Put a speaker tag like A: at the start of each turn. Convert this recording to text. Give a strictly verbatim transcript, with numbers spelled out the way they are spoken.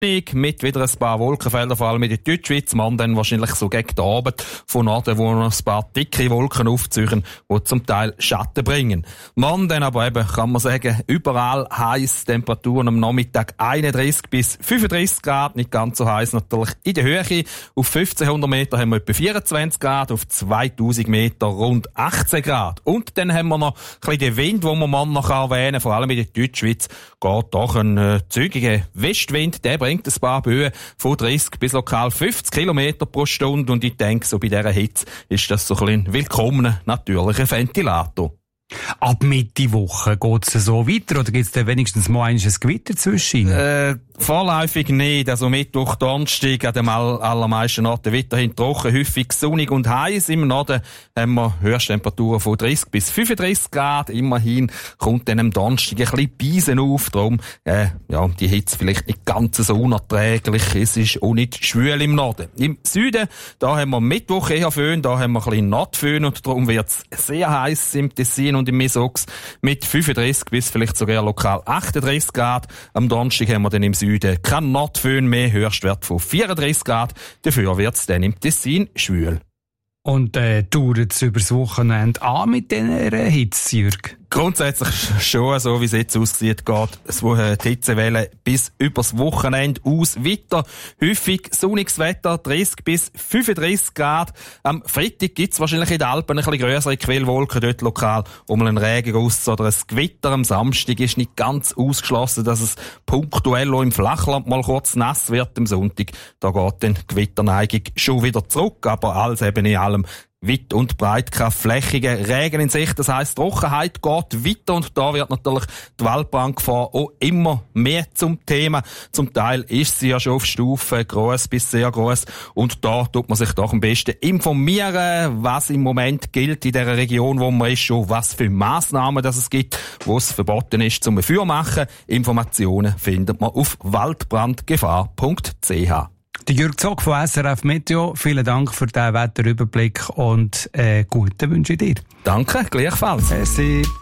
A: mit wieder ein paar Wolkenfeldern, vor allem in der Deutschschweiz. Man dann wahrscheinlich so gegen den Abend von Norden, wo noch ein paar dicke Wolken aufziehen, die zum Teil Schatten bringen. Man dann aber eben, kann man sagen, überall heiß, Temperaturen am Nachmittag einunddreissig bis fünfunddreissig Grad, nicht ganz so heiß natürlich in der Höhe. Auf fünfzehnhundert Meter haben wir etwa vierundzwanzig Grad, auf zweitausend Meter rund achtzehn Grad. Und dann haben wir noch ein bisschen den Wind, den man noch erwähnen kann, vor allem in der Deutschschweiz geht doch ein äh, zügiger Westwind, der bringt ein paar Böen von dreißig bis lokal fünfzig Kilometer pro Stunde und ich denke, so bei dieser Hitze ist das so ein willkommener natürlicher Ventilator.
B: Ab Mitte Woche geht's so weiter oder gibt's da wenigstens mal ein Gewitter zwischen?
A: Äh, vorläufig nicht. Also Mittwoch, Donnerstag an den allermeisten Orten weiterhin trocken, häufig sonnig und heiß. Im Norden haben wir Höchsttemperaturen von dreißig bis fünfunddreissig Grad. Immerhin kommt dann am Donnerstag ein bisschen Beisen auf. Darum, äh, ja, die Hitze vielleicht nicht ganz so unerträglich. Es ist auch nicht schwül im Norden. Im Süden, da haben wir Mittwoch eher Föhn, da haben wir ein bisschen Nordföhn und darum wird's sehr heiß im Tessin und im Mesox mit fünfunddreissig bis vielleicht sogar lokal achtunddreissig Grad. Am Donnerstag haben wir dann im Süden kein Nordföhn mehr, Höchstwert von vierunddreissig Grad. Dafür wird's dann im Tessin schwül.
B: Und äh, dauert es übers Wochenende an mit dieser Hitze, Jürg?
A: Grundsätzlich schon, so wie es jetzt aussieht, geht die Hitzewelle bis übers Wochenende aus weiter. Häufig sonniges Wetter, dreißig bis fünfunddreissig Grad. Am Freitag gibt's wahrscheinlich in den Alpen ein bisschen grössere Quellwolken, dort lokal um einen Regenguss oder ein Gewitter. Am Samstag ist nicht ganz ausgeschlossen, dass es punktuell auch im Flachland mal kurz nass wird am Sonntag. Da geht dann die Gewitterneigung schon wieder zurück, aber alles eben in allem weit und breit kein flächiger Regen in Sicht. Das heisst, Trockenheit geht weiter und da wird natürlich die Waldbrandgefahr auch immer mehr zum Thema. Zum Teil ist sie ja schon auf Stufe gross bis sehr gross und da tut man sich doch am besten informieren, was im Moment gilt in der Region, wo man ist, schon was für Massnahmen das es gibt, wo es verboten ist zum Feuer machen. Informationen findet man auf waldbrandgefahr punkt c h.
B: Der Jürg Zog von S R F Meteo, vielen Dank für diesen Wetterüberblick und äh, guten Wünsche dir.
A: Danke, gleichfalls.
B: Merci.